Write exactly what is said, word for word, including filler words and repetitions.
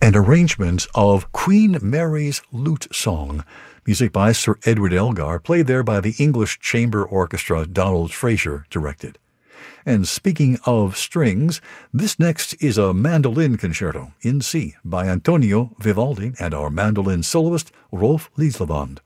an arrangement of Queen Mary's Lute Song, music by Sir Edward Elgar, played there by the English Chamber Orchestra Donald Fraser directed. And speaking of strings, this next is a mandolin concerto in C by Antonio Vivaldi and our mandolin soloist Rolf Liesleband.